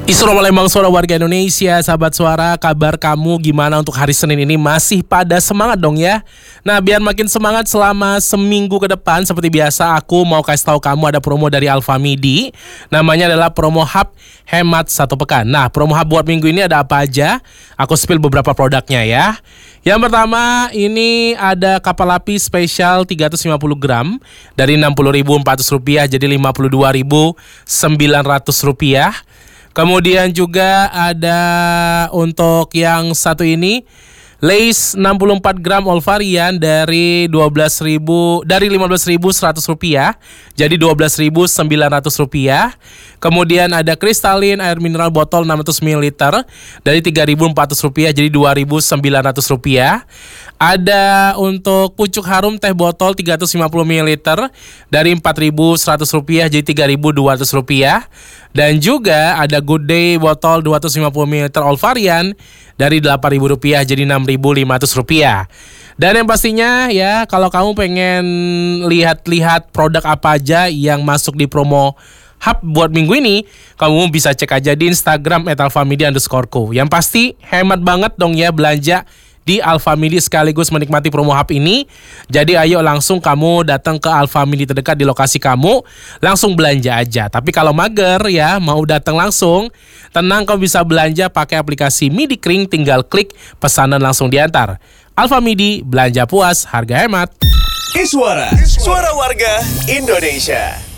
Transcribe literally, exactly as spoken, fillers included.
Isro Palembang, suara warga Indonesia, sahabat suara, kabar kamu gimana untuk hari Senin ini? Masih pada semangat dong ya? Nah, biar makin semangat selama seminggu ke depan, seperti biasa aku mau kasih tahu kamu ada promo dari Alfamidi. Namanya adalah promo hub hemat satu pekan. Nah, promo hub buat minggu ini ada apa aja? Aku spill beberapa produknya ya. Yang pertama, ini ada kapal api spesial tiga ratus lima puluh gram dari enam puluh ribu empat ratus rupiah jadi lima puluh dua ribu sembilan ratus rupiah. Kemudian juga ada untuk yang satu ini Lace enam puluh empat gram all varian dari dua belas ribu dari lima belas ribu seratus rupiah jadi dua belas ribu sembilan ratus rupiah. Kemudian ada Kristalin air mineral botol enam ratus mililiter dari tiga ribu empat ratus rupiah jadi dua ribu sembilan ratus rupiah. Ada untuk pucuk harum teh botol tiga ratus lima puluh mililiter dari empat ribu seratus rupiah jadi tiga ribu dua ratus rupiah. Dan juga ada Good Day botol dua ratus lima puluh mililiter all varian dari delapan ribu rupiah jadi enam ribu lima ratus rupiah. Dan yang pastinya ya, kalau kamu pengen lihat-lihat produk apa aja yang masuk di promo hub buat minggu ini, kamu bisa cek aja di Instagram at alfamidi underscore co. Yang pasti hemat banget dong ya belanja di Alfamidi sekaligus menikmati promo hub ini. Jadi ayo langsung kamu datang ke Alfamidi terdekat di lokasi kamu, langsung belanja aja. Tapi kalau mager ya, mau datang langsung, tenang, kamu bisa belanja pakai aplikasi MidiKring, tinggal klik pesanan langsung diantar. Alfamidi, belanja puas, harga hemat. Iswara, suara warga Indonesia.